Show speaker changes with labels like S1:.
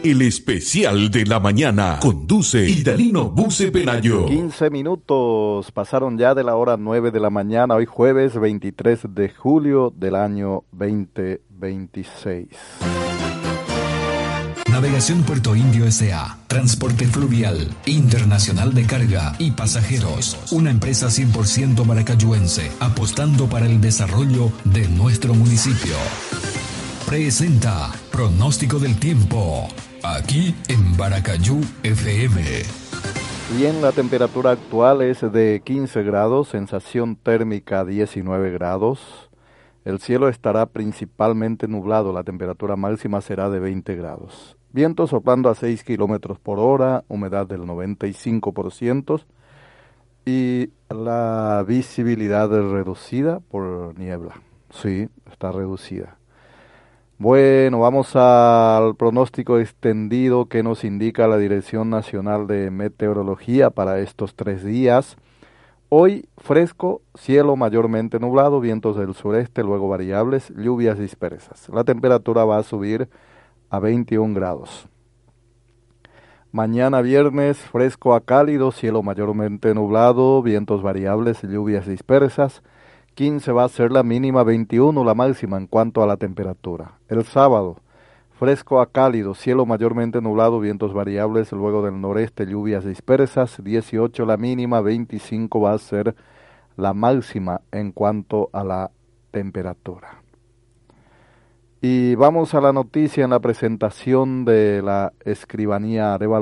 S1: el especial de la mañana. Conduce Idalino Buce Pelayo.
S2: 15 minutos pasaron ya de la hora 9 de la mañana, hoy jueves 23 de julio del año 2026.
S3: Navegación Puerto Indio S.A. Transporte fluvial, internacional de carga y pasajeros. Una empresa 100% maracayuense, apostando para el desarrollo de nuestro municipio. Presenta Pronóstico del Tiempo, aquí en Baracayú FM.
S2: Bien, la temperatura actual es de 15 grados, sensación térmica 19 grados. El cielo estará principalmente nublado, la temperatura máxima será de 20 grados. Viento soplando a 6 kilómetros por hora, humedad del 95% y la visibilidad es reducida por niebla. Sí, está reducida. Bueno, vamos al pronóstico extendido que nos indica la Dirección Nacional de Meteorología para estos 3 días. Hoy fresco, cielo mayormente nublado, vientos del sureste, luego variables, lluvias dispersas. La temperatura va a subir a 21 grados. Mañana viernes, fresco a cálido, cielo mayormente nublado, vientos variables, lluvias dispersas. 15 va a ser la mínima, 21 la máxima en cuanto a la temperatura. El sábado, fresco a cálido, cielo mayormente nublado, vientos variables, luego del noreste, lluvias dispersas. 18 la mínima, 25 va a ser la máxima en cuanto a la temperatura. Y vamos a la noticia en la presentación de la Escribanía de Valores.